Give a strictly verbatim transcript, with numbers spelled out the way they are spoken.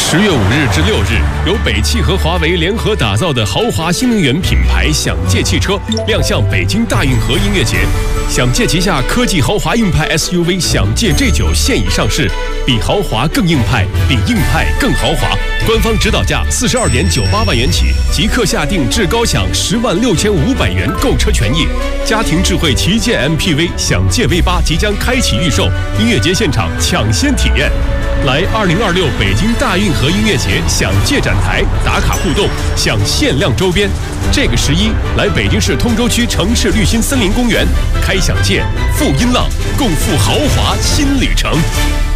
十月五日至六日，由北汽和华为联合打造的豪华新能源品牌享界汽车亮相北京大运河音乐节。享界旗下科技豪华硬派 S U V 享界 G 九现已上市，比豪华更硬派，比硬派更豪华。官方指导价四十二点九八万元起，即刻下定至高享十万六千五百元购车权益。家庭智慧旗舰 M P V 享界 V 八即将开启预售，音乐节现场抢先体验。来二零二六北京大运河音乐节享界展台打卡互动，享限量周边。这个十一来北京市通州区城市绿心森林公园开享界，赴音浪，共赴豪华新旅程。